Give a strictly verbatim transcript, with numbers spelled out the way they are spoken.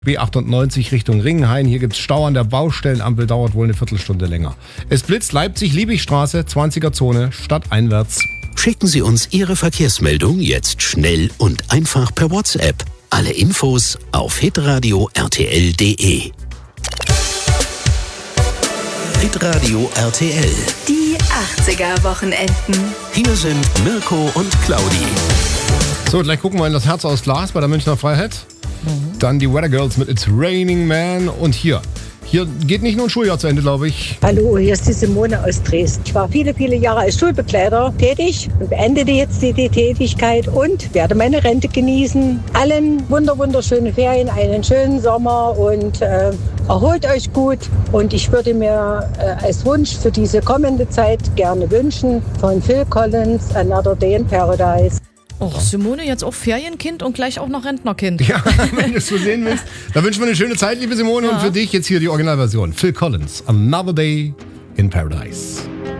B achtundneunzig Richtung Ringenhain. Hier gibt es Stau an der Baustellenampel, dauert wohl eine Viertelstunde länger. Es blitzt Leipzig-Liebigstraße, zwanziger Zone, stadteinwärts. Schicken Sie uns Ihre Verkehrsmeldung jetzt schnell und einfach per WhatsApp. Alle Infos auf hitradio r t l punkt d e. Hitradio R T L. Die achtziger-Wochenenden. Hier sind Mirko und Claudi. So, gleich gucken wir in das Herz aus Glas bei der Münchner Freiheit. Mhm. Dann die Weather Girls mit It's Raining Man. Und hier, hier geht nicht nur ein Schuljahr zu Ende, glaube ich. Hallo, hier ist die Simone aus Dresden. Ich war viele, viele Jahre als Schulbegleiter tätig und beendete jetzt die, die Tätigkeit und werde meine Rente genießen. Allen wunder, wunderschöne Ferien, einen schönen Sommer und äh, erholt euch gut. Und ich würde mir äh, als Wunsch für diese kommende Zeit gerne wünschen von Phil Collins, Another Day in Paradise. Och, Simone, jetzt auch Ferienkind und gleich auch noch Rentnerkind. Ja, wenn du es so sehen willst. Da wünschen wir eine schöne Zeit, liebe Simone. Ja. Und für dich jetzt hier die Originalversion. Phil Collins, Another Day in Paradise.